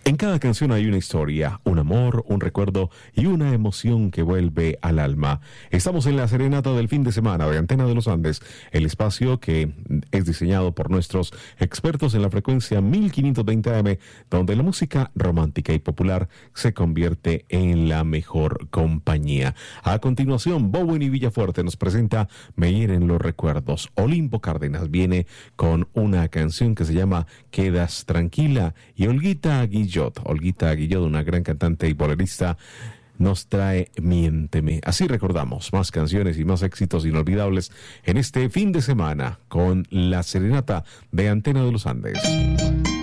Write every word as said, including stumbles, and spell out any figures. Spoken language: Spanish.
En cada canción hay una historia, un amor, un recuerdo y una emoción que vuelve al alma. Estamos en la serenata del fin de semana de Antena de los Andes, el espacio que es diseñado por nuestros expertos en la frecuencia mil quinientos veinte A M, donde la música romántica y popular se convierte en la mejor compañía. A continuación, Bowen y Villafuerte nos presenta Me hieren los recuerdos. Olimpo Cárdenas viene con una canción que se llama Quedas tranquila, y Olguita Aguillot, Olguita Aguillot, una gran cantante y bolerista, nos trae Miénteme. Así recordamos más canciones y más éxitos inolvidables en este fin de semana con la serenata de Antena de los Andes.